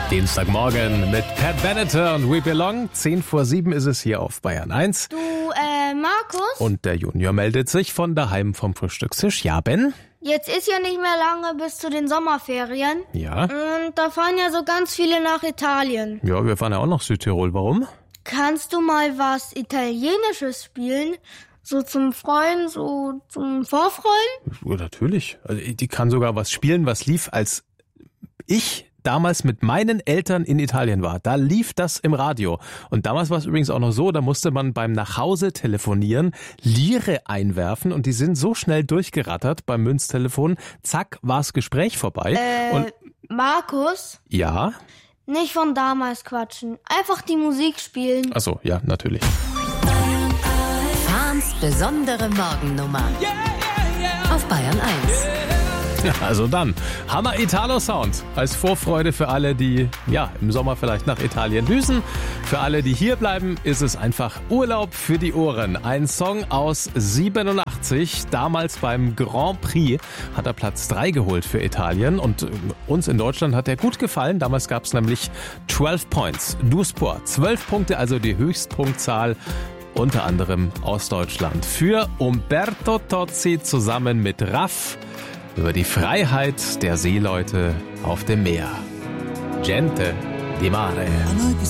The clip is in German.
Dienstagmorgen mit Pat Benatar und We Belong. 6:10 ist es hier auf Bayern 1. Du, Markus? Und der Junior meldet sich von daheim vom Frühstückstisch. Ja, Ben? Jetzt ist ja nicht mehr lange bis zu den Sommerferien. Ja? Und da fahren ja so ganz viele nach Italien. Ja, wir fahren ja auch nach Südtirol. Warum? Kannst du mal was Italienisches spielen? So zum Freuen, so zum Vorfreuen? Ja, natürlich. Also, die kann sogar was spielen, was lief, als ich damals mit meinen Eltern in Italien war. Da lief das im Radio. Und damals war es übrigens auch noch so, da musste man beim Nachhause telefonieren, Lire einwerfen und die sind so schnell durchgerattert beim Münztelefon. Zack, war's Gespräch vorbei. Und Markus? ja? Nicht von damals quatschen. Einfach die Musik spielen. Ach so, ja, natürlich. Fahns besondere Morgennummer. Auf Bayern 1. Ja, also dann, Hammer Italo-Sound als Vorfreude für alle, die ja im Sommer vielleicht nach Italien düsen. Für alle, die hier bleiben, ist es einfach Urlaub für die Ohren. Ein Song aus 87, damals beim Grand Prix hat er Platz 3 geholt für Italien und uns in Deutschland hat er gut gefallen. Damals gab es nämlich 12 Points, du Sport, 12 Punkte, also die Höchstpunktzahl. Unter anderem aus Deutschland. Für Umberto Tozzi zusammen mit Raff über die Freiheit der Seeleute auf dem Meer. Gente di mare.